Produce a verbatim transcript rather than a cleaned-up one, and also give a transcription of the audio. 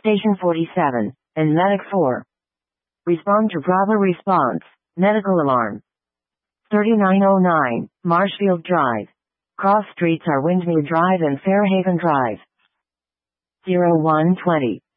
Station forty-seven, and Medic four. Respond to Bravo response. Medical alarm. thirty-nine oh nine, Marshfield Drive. Cross streets are Windermere Drive and Fairhaven Drive. zero one twenty,